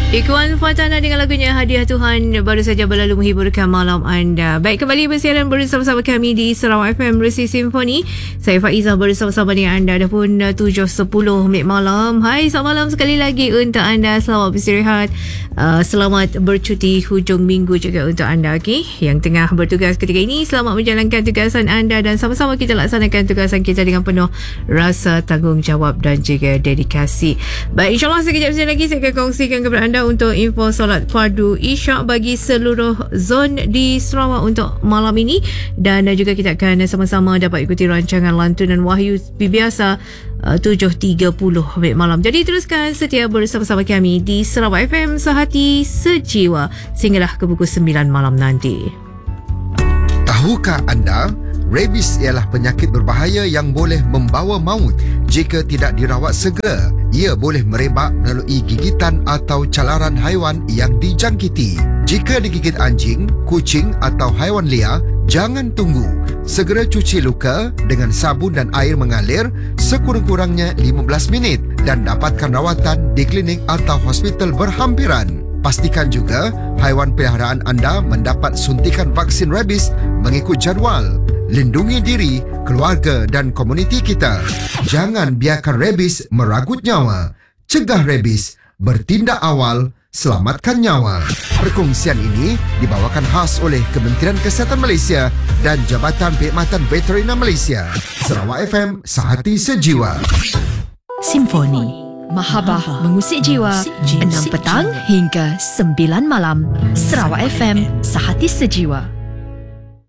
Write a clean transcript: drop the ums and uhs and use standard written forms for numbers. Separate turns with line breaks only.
Ikuan Fatana dengan lagunya Hadiah Tuhan baru saja berlalu menghiburkan malam anda. Baik, kembali bersiaran bersama-sama kami di Sarawak FM Bersih Simfoni. Saya Faizah bersama-sama dengan anda. Dah pun 7.10 minit malam. Hai, selamat malam sekali lagi untuk anda. Selamat beristirahat. Selamat bercuti hujung minggu juga untuk anda, okay? Yang tengah bertugas ketika ini, selamat menjalankan tugasan anda dan sama-sama kita laksanakan tugasan kita dengan penuh rasa tanggungjawab dan juga dedikasi. Baik, insyaAllah sekejap lagi saya akan kongsikan kepada anda untuk info solat fardu Isyak bagi seluruh zon di Sarawak untuk malam ini, dan juga kita akan sama-sama dapat ikuti rancangan lantunan wahyu biasa 7.30 malam. Jadi teruskan setia bersama-sama kami di Sarawak FM, sehati sejiwa sehinggalah ke pukul 9 malam nanti.
Tahukah anda, rabies ialah penyakit berbahaya yang boleh membawa maut jika tidak dirawat segera. Ia boleh merebak melalui gigitan atau calaran haiwan yang dijangkiti. Jika digigit anjing, kucing atau haiwan liar, jangan tunggu. Segera cuci luka dengan sabun dan air mengalir sekurang-kurangnya 15 minit dan dapatkan rawatan di klinik atau hospital berhampiran. Pastikan juga haiwan peliharaan anda mendapat suntikan vaksin rabies mengikut jadual. Lindungi diri, keluarga dan komuniti kita. Jangan biarkan rabies meragut nyawa. Cegah rabies, bertindak awal, selamatkan nyawa. Perkongsian ini dibawakan khas oleh Kementerian Kesihatan Malaysia dan Jabatan Perkhidmatan Veteriner Malaysia. Sarawak FM, sehati sejiwa.
Simfoni Mahabah mengusik jiwa 6 petang hingga 9 malam. Sarawak FM, sehati sejiwa.